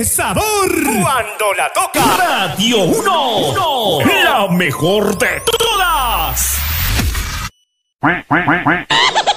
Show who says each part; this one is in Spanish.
Speaker 1: ¡Qué sabor!
Speaker 2: Cuando la toca
Speaker 3: Radio 1, la mejor de todas.